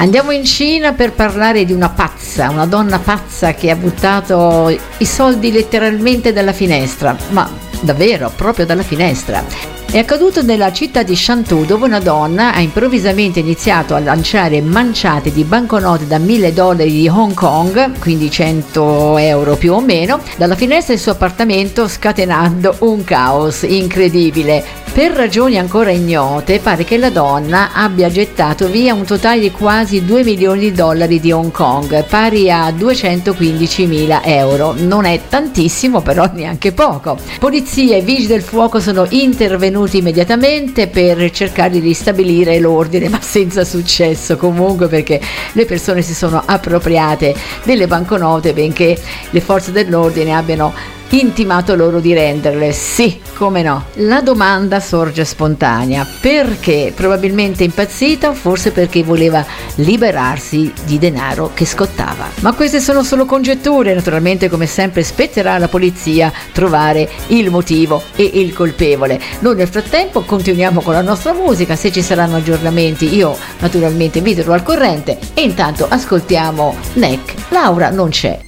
Andiamo in Cina per parlare di una pazza, una donna pazza che ha buttato i soldi letteralmente dalla finestra, ma davvero, proprio dalla finestra. È accaduto nella città di Shantou, dove una donna ha improvvisamente iniziato a lanciare manciate di banconote da $1.000 di Hong Kong, quindi 100 euro più o meno, dalla finestra del suo appartamento, scatenando un caos incredibile. Per ragioni ancora ignote, pare che la donna abbia gettato via un totale di quasi $2 milioni di Hong Kong, pari a 215.000 euro. Non è tantissimo, però neanche poco. Polizia e vigili del fuoco sono intervenuti immediatamente per cercare di ristabilire l'ordine, ma senza successo comunque, perché le persone si sono appropriate delle banconote, benché le forze dell'ordine abbiano intimato loro di renderle. Sì, come no. La domanda sorge spontanea: perché? Probabilmente impazzita, o forse perché voleva liberarsi di denaro che scottava. Ma queste sono solo congetture, naturalmente come sempre spetterà alla polizia trovare il motivo e il colpevole. Noi nel frattempo continuiamo con la nostra musica, se ci saranno aggiornamenti io naturalmente vi terrò al corrente, e intanto ascoltiamo Neck. Laura non c'è,